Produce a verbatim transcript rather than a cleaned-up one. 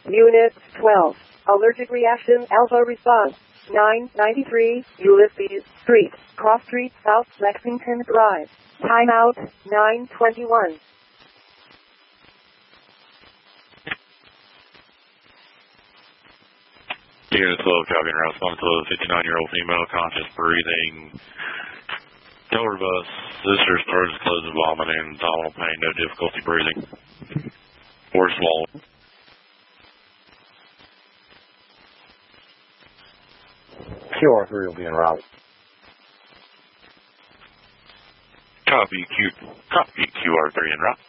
Unit twelve. Allergic reaction alpha response. nine ninety-three Ulysses Street, Cross Street, South Lexington Drive. Timeout nine twenty-one. Unit twelve, copy and response to a fifty-nine-year-old female, conscious breathing. Told her bus, sister's throat is closed and vomiting, abdominal pain, no difficulty breathing. Or swallowing. Q R three will be en route. Copy Q, copy Q R three en route.